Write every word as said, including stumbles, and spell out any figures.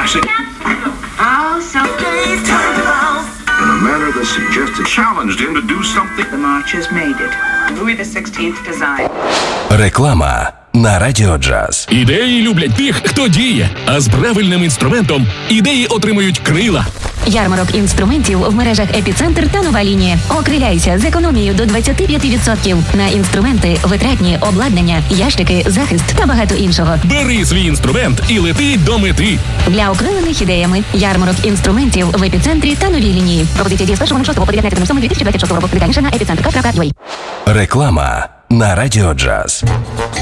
passing Oh, so in a manner that suggested challenged him to do something. the marchers made it. Louis the sixteenth design. Реклама на Радіо Джаз. Ідеї люблять тих, хто діє, а з правильним інструментом ідеї отримують крила. Ярмарок інструментів в мережах «Епіцентр» та «Нова лінія». Окриляйся з економією до двадцять п'ять відсотків на інструменти, витратні, обладнання, ящики, захист та багато іншого. Бери свій інструмент і лети до мети. Для окрилених ідеями ярмарок інструментів в «Епіцентрі» та «Новій лінії». Пропозиція діє з першого шостого по дев'ятнадцяте сьомого дві тисячі двадцять шостого року. Детальніше на епіцентр крапка ю а. Реклама на Радіо Джаз.